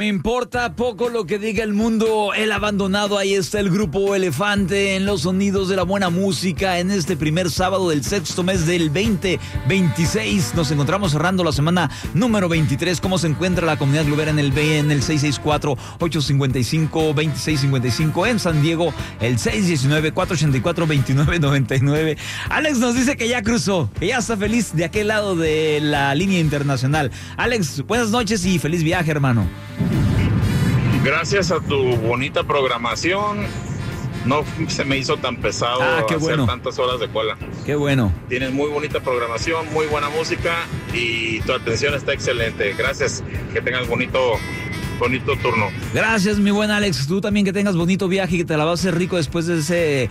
Me importa poco lo que diga el mundo, el abandonado. Ahí está el grupo Elefante en los sonidos de la buena música en este primer sábado del sexto mes del 2026. Nos encontramos cerrando la semana número 23. ¿Cómo se encuentra la comunidad globera en el 664-855-2655? En San Diego, el 619-484-2999. Alex nos dice que ya cruzó, que ya está feliz de aquel lado de la línea internacional. Alex, buenas noches y feliz viaje, hermano. Gracias a tu bonita programación, no se me hizo tan pesado hacer tantas horas de cola. Qué bueno. Tienes muy bonita programación, muy buena música y tu atención está excelente. Gracias, que tengas bonito turno. Gracias, mi buen Alex. Tú también que tengas bonito viaje y que te la vas a hacer rico después de ese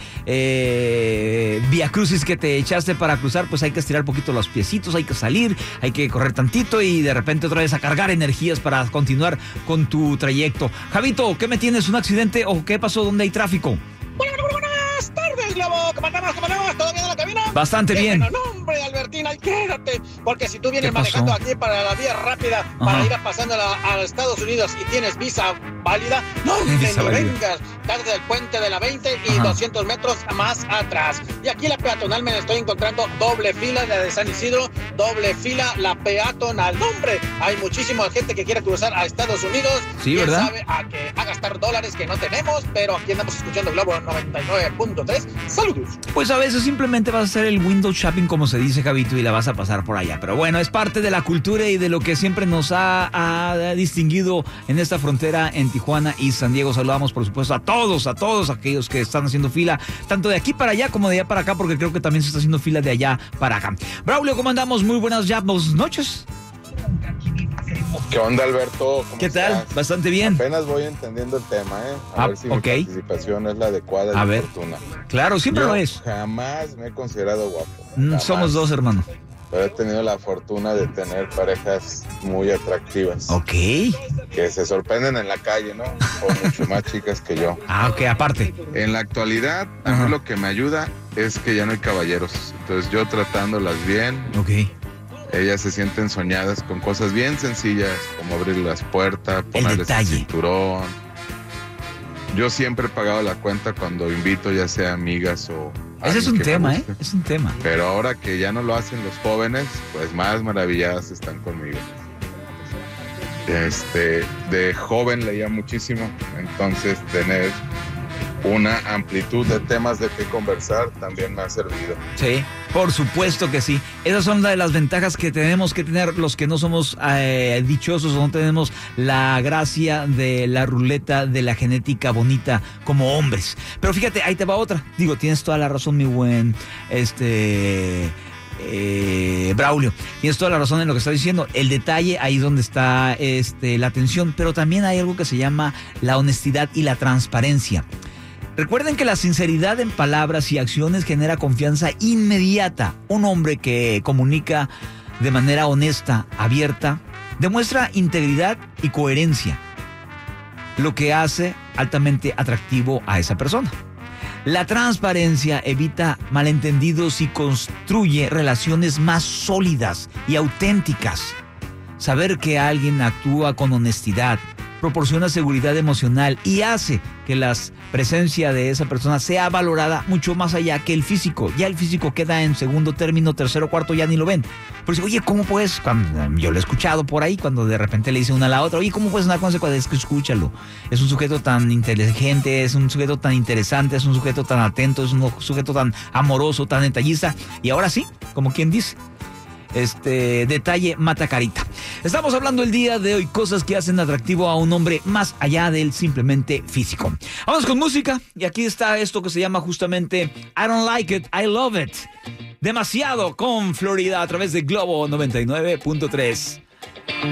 Via Crucis que te echaste para cruzar. Pues hay que estirar un poquito los piecitos, hay que salir, hay que correr tantito y de repente otra vez a cargar energías para continuar con tu trayecto. Javito, ¿qué me tienes? ¿Un accidente o qué pasó? ¿Dónde hay tráfico? Buenas tardes, Globo. ¿Cómo andamos? ¿Todo bien en la cabina? Bastante bien. Bueno, no, hombre, Albertina, quédate. Porque si tú vienes manejando aquí para la vía rápida, para ir pasando a Estados Unidos y tienes visa válida, no, ni vengas. Tarde del puente de la 20 y 200 metros más atrás. Y aquí la peatonal me estoy encontrando doble fila de San Isidro, doble fila la peatonal. No, hombre, hay muchísima gente que quiere cruzar a Estados Unidos. Sí, ¿verdad? Sabe a gastar dólares que no tenemos, pero aquí andamos escuchando Globo 99.3. Saludos. Pues a veces simplemente vas a hacer el window shopping, como se dice, Javito, y la vas a pasar por allá. Pero bueno, es parte de la cultura y de lo que siempre nos ha distinguido en esta frontera en Tijuana y San Diego. Saludamos, por supuesto, a todos aquellos que están haciendo fila, tanto de aquí para allá como de allá para acá, porque creo que también se está haciendo fila de allá para acá. Braulio, ¿cómo andamos? Muy buenas noches. ¿Qué onda, Alberto? ¿Qué tal? Estás? Bastante bien. Apenas voy entendiendo el tema, A ver si mi participación es la adecuada y la oportuna. Claro, siempre lo es. Jamás me he considerado guapo. Somos dos, hermano. Pero he tenido la fortuna de tener parejas muy atractivas. Ok. Que se sorprenden en la calle, ¿no? O mucho más chicas que yo. Ok, aparte. En la actualidad, a mí lo que me ayuda es que ya no hay caballeros. Entonces yo tratándolas bien. Ok. Ellas se sienten soñadas con cosas bien sencillas, como abrir las puertas, ponerles el cinturón. Yo siempre he pagado la cuenta cuando invito, ya sea amigas o... Ese es un tema, Es un tema. Pero ahora que ya no lo hacen los jóvenes, pues más maravilladas están conmigo. De joven leía muchísimo, entonces tener una amplitud de temas de qué conversar también me ha servido. Sí, por supuesto que sí. Esas son de las ventajas que tenemos que tener los que no somos dichosos o no tenemos la gracia de la ruleta de la genética bonita como hombres. Pero fíjate, ahí te va otra. Digo, tienes toda la razón, mi buen Braulio. Tienes toda la razón en lo que estás diciendo. El detalle ahí donde está la atención, pero también hay algo que se llama la honestidad y la transparencia. Recuerden que la sinceridad en palabras y acciones genera confianza inmediata. Un hombre que comunica de manera honesta, abierta, demuestra integridad y coherencia, lo que hace altamente atractivo a esa persona. La transparencia evita malentendidos y construye relaciones más sólidas y auténticas. Saber que alguien actúa con honestidad proporciona seguridad emocional y hace que la presencia de esa persona sea valorada mucho más allá que el físico. Ya el físico queda en segundo término, tercero, cuarto, ya ni lo ven. Pero oye, ¿cómo puedes? Cuando yo lo he escuchado por ahí, cuando de repente le dice una a la otra, oye, ¿cómo puedes andar con ese cuadro? Es que escúchalo. Es un sujeto tan inteligente, es un sujeto tan interesante, es un sujeto tan atento, es un sujeto tan amoroso, tan detallista. Y ahora sí, como quien dice, detalle mata carita. Estamos hablando el día de hoy cosas que hacen atractivo a un hombre más allá del simplemente físico. Vamos con música y aquí está esto que se llama justamente I Don't Like It, I Love It. Demasiado con Florida a través de Globo 99.3.